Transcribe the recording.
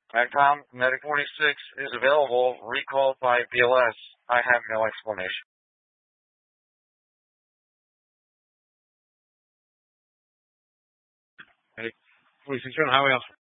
AgCom Medic 46 is available. Recall by BLS. I have no explanation. Hey, 46 on highway.